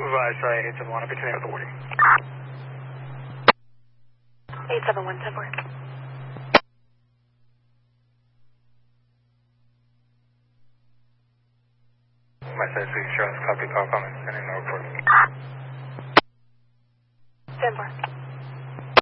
Sorry, 871, continue with the wording. 871, 10-4. My service insurance copy, call comment, sending no report. 10-4.